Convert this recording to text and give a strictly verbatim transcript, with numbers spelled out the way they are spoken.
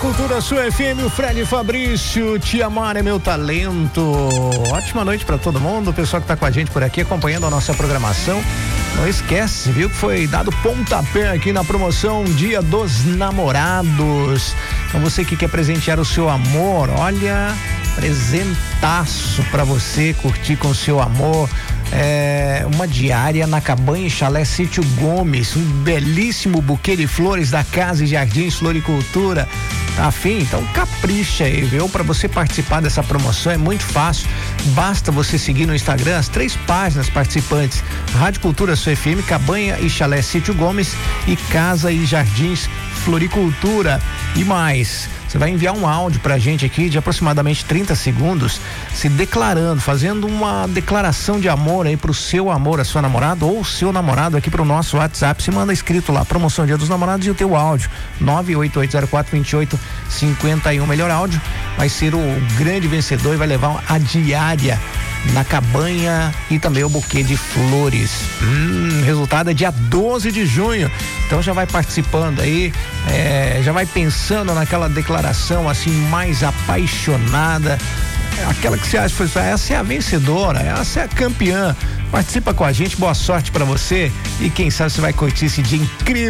Cultura Sua F M, o Fred Fabrício, Te Amar é Meu Talento. Ótima noite para todo mundo, o pessoal que tá com a gente por aqui acompanhando a nossa programação. Não esquece, viu, que foi dado pontapé aqui na promoção Dia dos Namorados. Então você que quer presentear o seu amor, olha, presentaço para você curtir com o seu amor. É, uma diária na Cabanha e Chalé Sítio Gomes, um belíssimo buquê de flores da Casa e Jardins Floricultura. Tá afim? Então capricha aí, viu? Para você participar dessa promoção é muito fácil, basta você seguir no Instagram as três páginas participantes: Rádio Cultura Sua F M, Cabanha e Chalé Sítio Gomes e Casa e Jardins Floricultura. E mais, você vai enviar um áudio pra gente aqui de aproximadamente trinta segundos, se declarando, fazendo uma declaração de amor aí pro seu amor, a sua namorada ou o seu namorado aqui pro nosso WhatsApp. Se manda escrito lá, promoção Dia dos Namorados, e o teu áudio, nove oito oito zero quatro dois oito cinco um. Melhor áudio vai ser o grande vencedor e vai levar a diária na Cabanha e também o buquê de flores. Hum, resultado é dia doze de junho. Então já vai participando aí, é, já vai pensando naquela declaração assim mais apaixonada, aquela que você acha que foi, essa é a vencedora, essa é a campeã. Participa com a gente, boa sorte pra você e quem sabe você vai curtir esse dia incrível.